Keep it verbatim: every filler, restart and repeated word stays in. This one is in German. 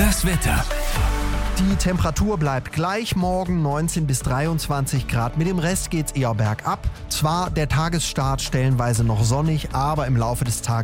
Das Wetter. Die Temperatur bleibt gleich, morgen neunzehn bis dreiundzwanzig Grad. Mit dem Rest geht's eher bergab. Zwar der Tagesstart stellenweise noch sonnig, aber im Laufe des Tages